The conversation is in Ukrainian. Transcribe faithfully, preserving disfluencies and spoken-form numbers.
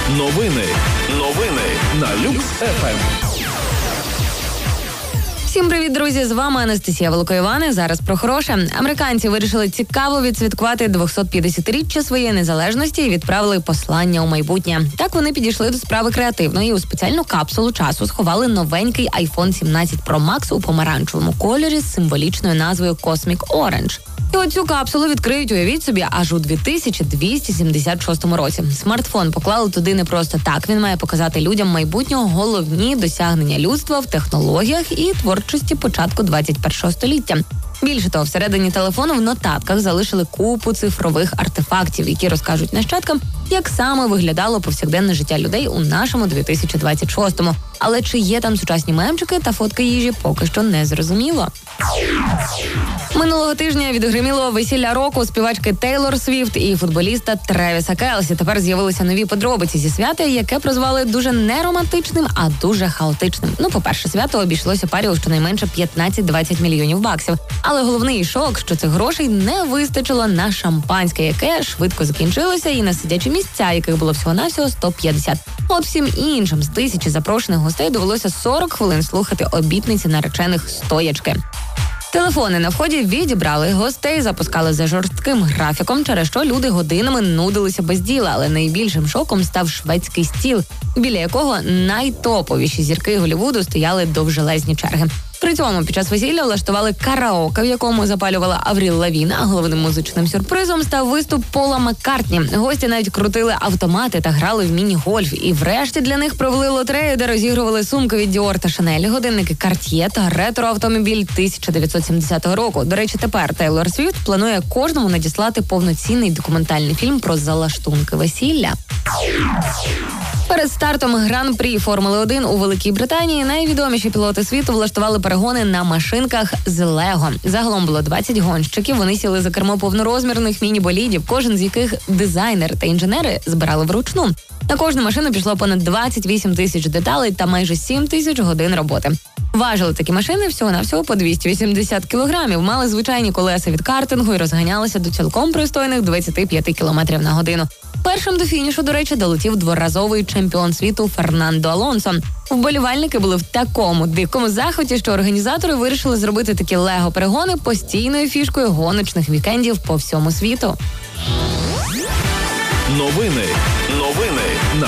Новини. Новини на Люкс еф ем. Всім привіт, друзі! З вами Анастасія Волокоєвани. Зараз про хороше. Американці вирішили цікаво відсвяткувати двохсотп'ятдесятиріччя своєї незалежності і відправили послання у майбутнє. Так вони підійшли до справи креативно і у спеціальну капсулу часу сховали новенький айфон сімнадцять про макс у помаранчевому кольорі з символічною назвою Cosmic Orange. І оцю капсулу відкриють, уявіть собі, аж у дві тисячі двісті сімдесят шостому році. Смартфон поклали туди не просто так. Він має показати людям майбутнього головні досягнення людства в технологіях і творчості початку двадцять першого століття. Більше того, всередині телефону в нотатках залишили купу цифрових артефактів, які розкажуть нащадкам, як саме виглядало повсякденне життя людей у нашому дві тисячі двадцять шостому. Але чи є там сучасні мемчики та фотки їжі, поки що не зрозуміло. Минулого тижня відгриміло весілля року співачки Тейлор Свіфт і футболіста Тревіса Келсі. Тепер з'явилися нові подробиці зі свята, яке прозвали дуже не романтичним, а дуже хаотичним. Ну, по-перше, свято обійшлося парі у щонайменше п'ятнадцять-двадцять мільйонів баксів. Але головний шок, що цих грошей не вистачило на шампанське, яке швидко закінчилося, і на сидячі місця, яких було всього-навсього сто п'ятдесят. От всім іншим з тисячі запрошених гостей довелося сорок хвилин слухати обітниці наречених стоячки. Телефони на вході відібрали, гостей запускали за жорстким графіком, через що люди годинами нудилися без діла. Але найбільшим шоком став шведський стіл, біля якого найтоповіші зірки Голлівуду стояли довжелезні черги. При цьому під час весілля влаштували караоке, в якому запалювала Авріл Лавін, а головним музичним сюрпризом став виступ Пола Маккартні. Гості навіть крутили автомати та грали в міні-гольф. І врешті для них провели лотерею, де розігрували сумки від Dior та Chanel, годинники Cartier та ретро-автомобіль тисяча дев'ятсот сімдесятого року. До речі, тепер Тейлор Свіфт планує кожному надіслати повноцінний документальний фільм про залаштунки весілля. Перед стартом Гран-прі Формули один у Великій Британії найвідоміші пілоти світу влаштували перегони на машинках з Лего. Загалом було двадцять гонщиків, вони сіли за кермо повнорозмірних міні-болідів, кожен з яких дизайнер та інженери збирали вручну. На кожну машину пішло понад двадцять вісім тисяч деталей та майже сім тисяч годин роботи. Важили такі машини всього-навсього по двісті вісімдесят кілограмів, мали звичайні колеса від картингу і розганялися до цілком пристойних двадцять п'ять кілометрів на годину. Першим до фінішу, до речі, долетів дворазовий чемпіон світу Фернандо Алонсо. Вболівальники були в такому дикому захваті, що організатори вирішили зробити такі лего-перегони постійною фішкою гоночних вікендів по всьому світу. Новини. Новини